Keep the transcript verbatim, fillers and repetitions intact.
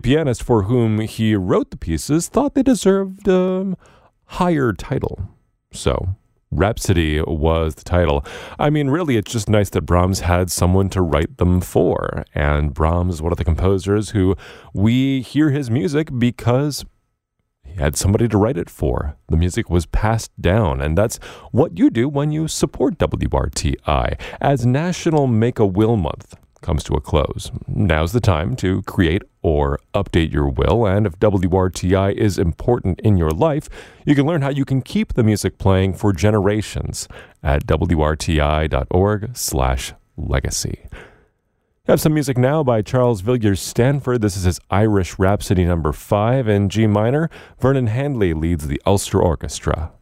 pianist for whom he wrote the pieces thought they deserved a higher title. So, Rhapsody was the title. I mean, really, it's just nice that Brahms had someone to write them for. And Brahms is one of the composers who we hear his music because he had somebody to write it for. The music was passed down, and that's what you do when you support W R T I. As National Make-A-Will Month comes to a close, now's the time to create or update your will, and if W R T I is important in your life, you can learn how you can keep the music playing for generations at W R T I dot org slash legacy. We have some music now by Charles Villiers Stanford. This is his Irish Rhapsody number five in G minor. Vernon Handley leads the Ulster Orchestra.